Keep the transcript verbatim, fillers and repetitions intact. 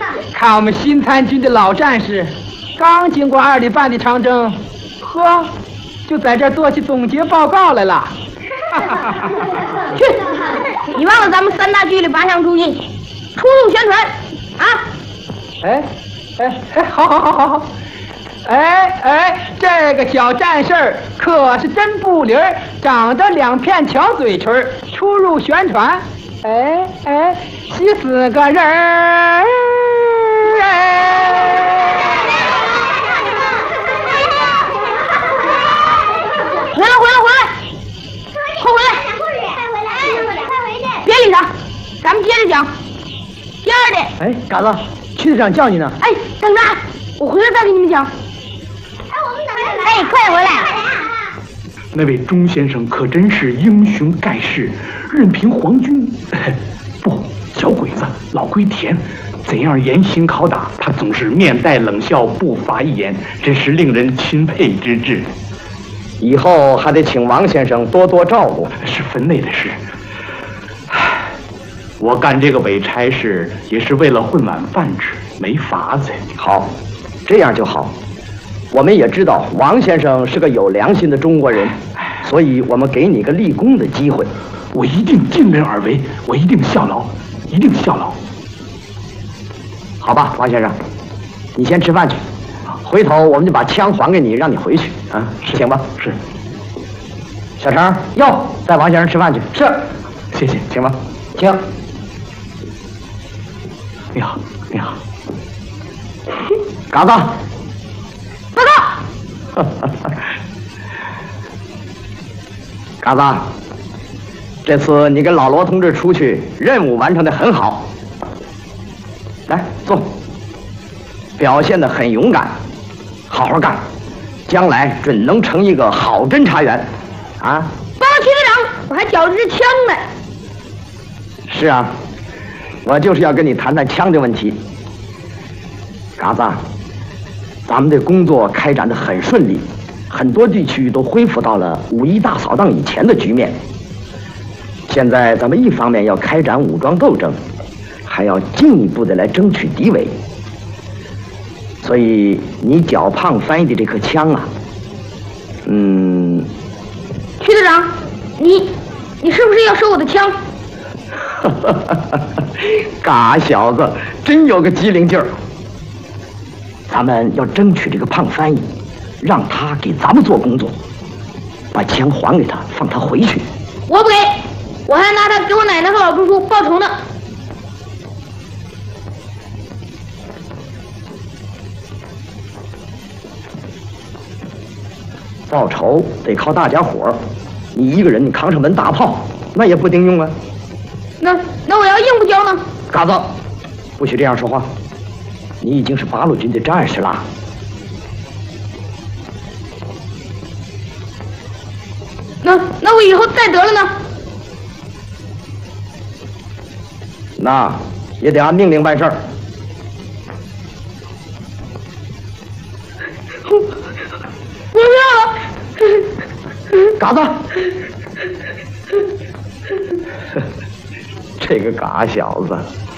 看我们新参军的老战士，刚经过二里半的长征，呵，就在这儿做起总结报告来了。 去，你忘了咱们三大纪律八项注意，出入宣传啊！ 哎哎哎，好好好好好。哎哎，这个小战士儿可是真不灵儿，长着两片巧嘴唇儿，出入宣传。哎哎，十四个人儿。 回来回来回来，快回来！快回来！快回去！别理他，咱们接着讲。第二点。 哎，嘎子，区队长叫你呢。 哎，等着，我回来再给你们讲。哎，快回来！ 那位钟先生可真是英雄盖世，任凭皇军不小鬼子老龟田怎样严刑拷打，他总是面带冷笑，不发一言，真是令人钦佩之至。 以后还得请王先生多多照顾， 是分内的事。我干这个伪差事也是为了混碗饭吃，没法子。 好，这样就好。我们也知道王先生是个有良心的中国人，所以我们给你个立功的机会。 我一定尽人而为，我一定效劳，一定效劳。 好吧，王先生，你先吃饭去，回头我们就把枪还给你，让你回去啊，行吧？ 是。 小程，哟，带王先生吃饭去。 是，谢谢， 行吧？请。 你好，你好。 嘎子。 报告。 嘎子，这次你跟老罗同志出去，任务完成的很好。来坐，表现得很勇敢，好好干，将来准能成一个好侦察员，啊！ 报告区队长，我还缴着支枪呢。 是啊，我就是要跟你谈谈枪的问题。嘎子，咱们的工作开展得很顺利，很多地区都恢复到了五一大扫荡以前的局面。现在咱们一方面要开展武装斗争，还要进一步的来争取敌伪。所以你脚胖翻译的这颗枪啊，嗯， 区队长，你你是不是要收我的枪？ 嘎小子，真有个机灵劲儿。咱们要争取这个胖翻译，让他给咱们做工作，把枪还给他，放他回去。 我不给，我还拿他给我奶奶和老叔叔报仇呢。 报仇得靠大家伙儿，你一个人你扛上门大炮，那也不顶用啊。 那那我要硬不交呢？ 嘎子，不许这样说话。你已经是八路军的战士了。 那那我以后再得了呢？ 那也得按命令办事儿。 不要了， 嘎子，这个嘎小子。